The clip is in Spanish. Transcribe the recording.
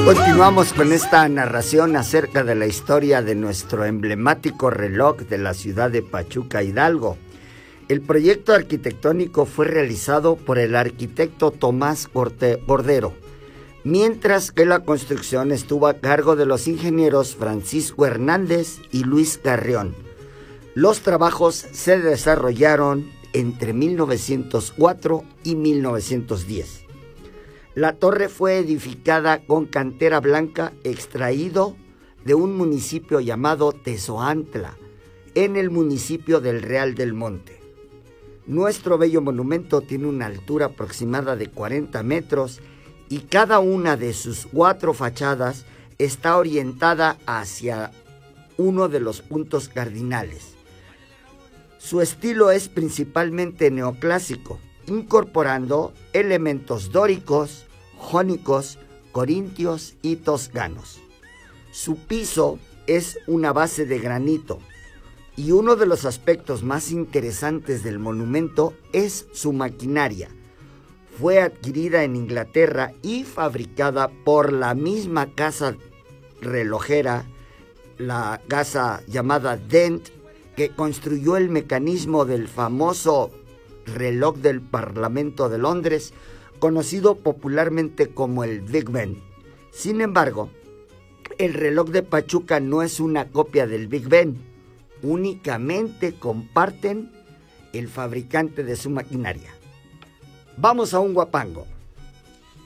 Continuamos con esta narración acerca de la historia de nuestro emblemático reloj de la ciudad de Pachuca, Hidalgo. El proyecto arquitectónico fue realizado por el arquitecto Tomás Cordero, mientras que la construcción estuvo a cargo de los ingenieros Francisco Hernández y Luis Carrión. Los trabajos se desarrollaron entre 1904 y 1910. La torre fue edificada con cantera blanca extraído de un municipio llamado Tezoantla, en el municipio del Real del Monte. Nuestro bello monumento tiene una altura aproximada de 40 metros y cada una de sus 4 fachadas está orientada hacia uno de los puntos cardinales. Su estilo es principalmente neoclásico, incorporando elementos dóricos, jónicos, corintios y toscanos. Su piso es una base de granito y uno de los aspectos más interesantes del monumento es su maquinaria. Fue adquirida en Inglaterra y fabricada por la misma casa relojera, la casa llamada Dent, que construyó el mecanismo del famoso reloj del Parlamento de Londres, conocido popularmente como el Big Ben. Sin embargo, el reloj de Pachuca no es una copia del Big Ben, únicamente comparten el fabricante de su maquinaria. Vamos a un guapango.